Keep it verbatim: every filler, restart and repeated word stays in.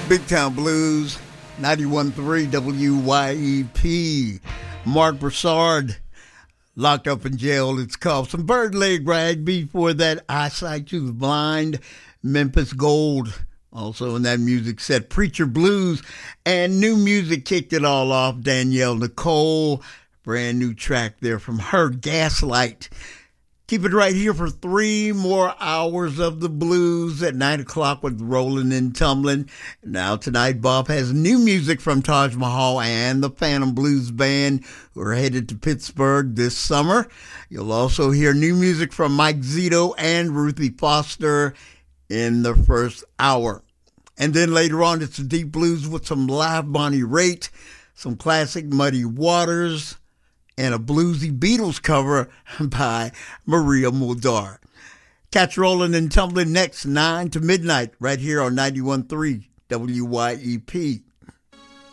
Big Town Blues, ninety-one point three W Y E P. Mark Broussard, locked up in jail. It's called Some Bird Leg Rag. Before that, Eyesight to the Blind, Memphis Gold. Also in that music set, Preacher Blues. And new music kicked it all off. Danielle Nicole, brand new track there from her, Gaslight. Keep it right here for three more hours of the blues at nine o'clock with Rolling and Tumbling. Now tonight, Bob has new music from Taj Mahal and the Phantom Blues Band, who are headed to Pittsburgh this summer. You'll also hear new music from Mike Zito and Ruthie Foster in the first hour. And then later on, it's the Deep Blues with some live Bonnie Raitt, some classic Muddy Waters, and a bluesy Beatles cover by Maria Muldaur. Catch Rolling and Tumbling next, nine to midnight, right here on ninety-one point three W Y E P.